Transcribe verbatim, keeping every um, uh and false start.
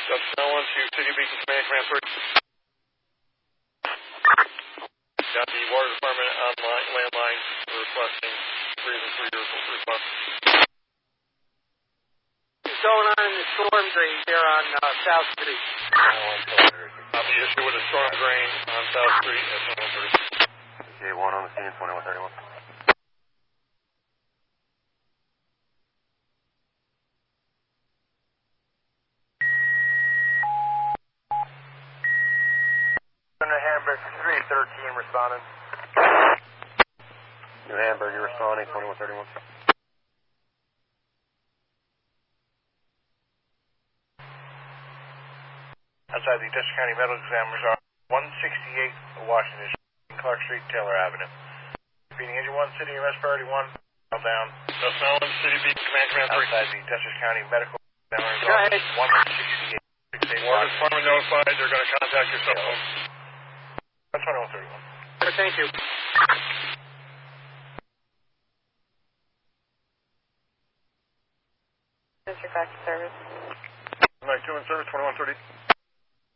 Delta one to City Beacon Command, Command three. Got the water department online, landline, requesting three and three response. What's going on in the storm drain here on uh, South Street? I'll be issued with a storm drain on South Street at twenty-one thirty. J one on the scene, twenty-one thirty-one. New Hamburg, three thirteen responding. New Hamburg, you're responding, twenty-one thirty-one. Outside the Dutchess County Medical Examiners are one sixty-eight Washington, Clark Street, Taylor Avenue. Repeating engine one, City M S priority one, well down. Delta one, City Beacon Command, Command three. Outside the Dutchess County Medical Examiners Go ahead. office, one sixty-eight. Water department notified, they're going to contact your cell phone. That's twenty-one thirty-one. Thank you. District back to service. Night two in service, twenty-one thirty.